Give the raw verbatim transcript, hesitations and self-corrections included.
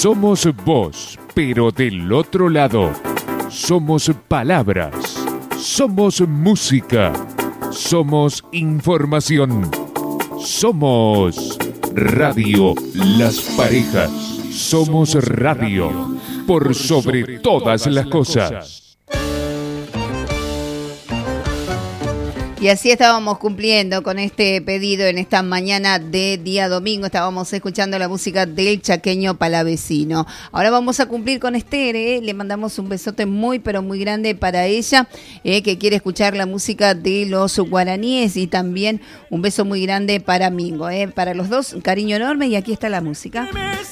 Somos voz, pero del otro lado. Somos palabras. Somos música. Somos información. Somos Radio Las Parejas. Somos radio. Por sobre todas las cosas. Y así estábamos cumpliendo con este pedido en esta mañana de día domingo. Estábamos escuchando la música del chaqueño palavecino. Ahora vamos a cumplir con Esther, ¿eh? Le mandamos un besote muy, pero muy grande para ella, ¿eh? que quiere escuchar la música de los guaraníes. Y también un beso muy grande para Mingo, ¿eh? Para los dos, un cariño enorme. Y aquí está la música.